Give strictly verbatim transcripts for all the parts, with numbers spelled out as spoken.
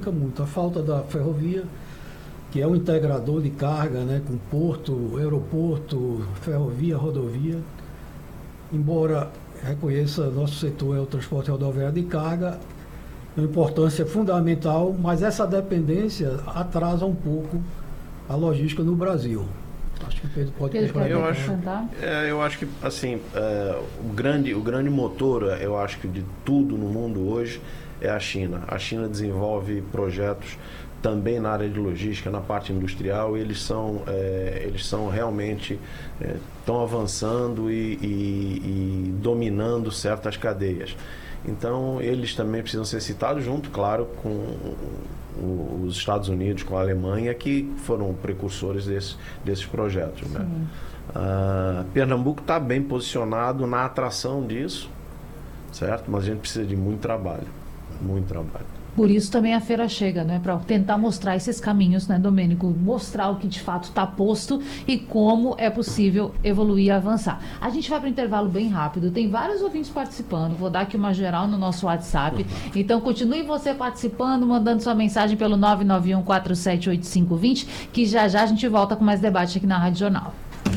prejudica muito. A falta da ferrovia, que é um integrador de carga, né, com porto, aeroporto, ferrovia, rodovia. Embora reconheça nosso setor é o transporte rodoviário de carga, uma importância fundamental, mas essa dependência atrasa um pouco a logística no Brasil. Acho que o Pedro pode Pedro, complementar. eu acho, é, eu acho que assim, é, o, grande, o grande motor, eu acho que de tudo no mundo hoje é a China. A China desenvolve projetos também na área de logística, na parte industrial, e eles são, é, eles são realmente estão é, avançando e, e, e dominando certas cadeias. Então, eles também precisam ser citados junto, claro, com os Estados Unidos, com a Alemanha, que foram precursores desse, desses projetos. Né? Uh, Pernambuco está bem posicionado na atração disso, certo? Mas a gente precisa de muito trabalho, muito trabalho. Por isso também a feira chega, né? Para tentar mostrar esses caminhos, né, Domênico? Mostrar o que de fato está posto e como é possível evoluir e avançar. A gente vai para o intervalo bem rápido. Tem vários ouvintes participando. Vou dar aqui uma geral no nosso WhatsApp. Então continue você participando, mandando sua mensagem pelo nove nove um quatro sete oito cinco dois zero, que já já a gente volta com mais debate aqui na Rádio Jornal.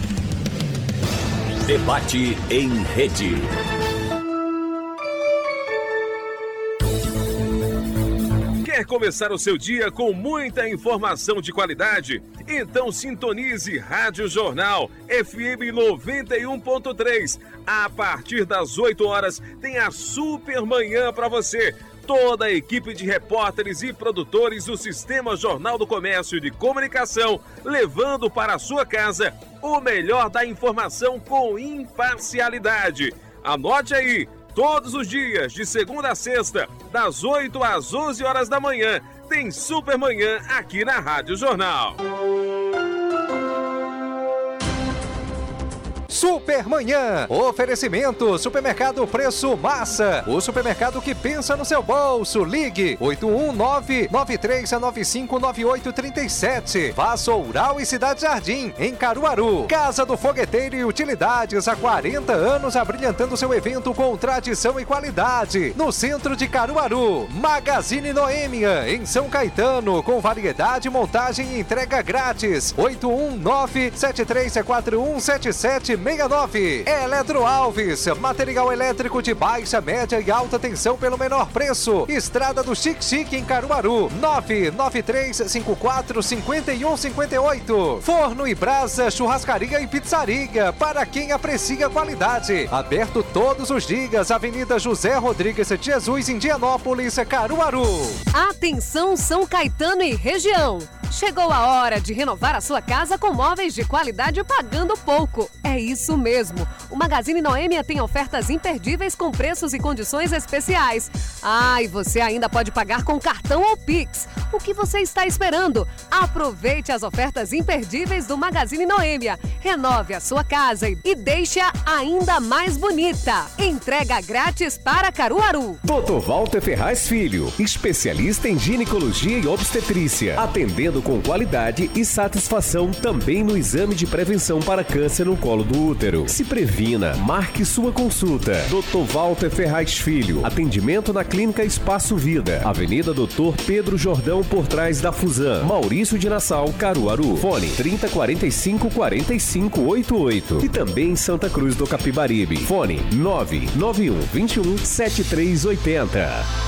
Debate em rede. Quer começar o seu dia com muita informação de qualidade? Então sintonize Rádio Jornal F M noventa e um ponto três. A partir das oito horas tem a Super Manhã para você. Toda a equipe de repórteres e produtores do Sistema Jornal do Comércio e de Comunicação, levando para a sua casa o melhor da informação com imparcialidade. Anote aí! Todos os dias, de segunda a sexta, das oito às onze horas da manhã, tem Super Manhã aqui na Rádio Jornal. Supermanhã. Oferecimento Supermercado Preço Massa. O supermercado que pensa no seu bolso. Ligue oito um nove nove três nove cinco nove oito três sete. Vassoural e Cidade Jardim, em Caruaru. Casa do Fogueteiro e Utilidades, há quarenta anos abrilhantando seu evento com tradição e qualidade. No centro de Caruaru. Magazine Noêmia, em São Caetano, com variedade, montagem e entrega grátis. oito um nove sete três quatro um sete sete seis nove. Eletro Alves, material elétrico de baixa, média e alta tensão pelo menor preço. Estrada do Chique Chique, em Caruaru. nove nove três cinco quatro cinco um cinco oito. Forno e Brasa, churrascaria e pizzaria, para quem aprecia qualidade. Aberto todos os dias. Avenida José Rodrigues de Jesus, Indianópolis, Caruaru. Atenção, São Caetano e região. Chegou a hora de renovar a sua casa com móveis de qualidade pagando pouco. É isso mesmo. O Magazine Noêmia tem ofertas imperdíveis com preços e condições especiais. Ah, e você ainda pode pagar com cartão ou Pix. O que você está esperando? Aproveite as ofertas imperdíveis do Magazine Noêmia. Renove a sua casa e deixe-a ainda mais bonita. Entrega grátis para Caruaru. doutor Walter Ferraz Filho, especialista em ginecologia e obstetrícia, atendendo com qualidade e satisfação também no exame de prevenção para câncer no colo do útero. Se previna, marque sua consulta. doutor Walter Ferraz Filho, atendimento na Clínica Espaço Vida, Avenida doutor Pedro Jordão, por trás da Fusan, Maurício de Nassau, Caruaru. Fone trinta quarenta e cinco quarenta e cinco oitenta e oito. E também em Santa Cruz do Capibaribe. Fone nove nove um vinte e um setenta e três oitenta.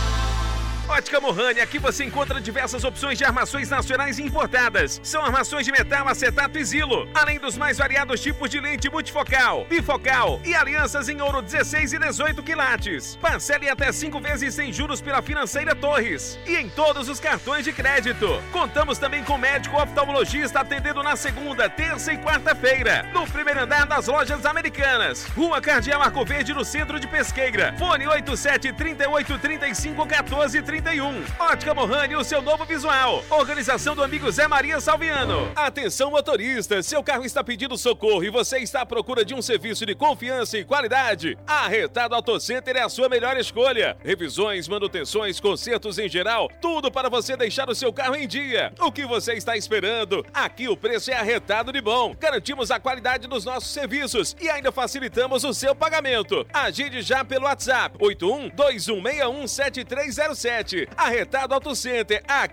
Ótica Mohani, aqui você encontra diversas opções de armações nacionais e importadas. São armações de metal, acetato e zilo, além dos mais variados tipos de lente multifocal, bifocal e alianças em ouro dezesseis e dezoito quilates. Parcele até cinco vezes sem juros pela Financeira Torres e em todos os cartões de crédito. Contamos também com médico oftalmologista atendendo na segunda, terça e quarta-feira, no primeiro andar das Lojas Americanas, Rua Cardeal Arco Verde, no centro de Pesqueira. Fone oito sete três oito três cinco um quatro trinta e um. Ótica Mohani, o seu novo visual. Organização do amigo Zé Maria Salviano. Atenção, motorista, seu carro está pedindo socorro e você está à procura de um serviço de confiança e qualidade? A Retado Auto Center é a sua melhor escolha. Revisões, manutenções, consertos em geral, tudo para você deixar o seu carro em dia. O que você está esperando? Aqui o preço é arretado de bom. Garantimos a qualidade dos nossos serviços e ainda facilitamos o seu pagamento. Agende já pelo WhatsApp oito um dois um seis um sete três zero sete. Arretado Auto Center.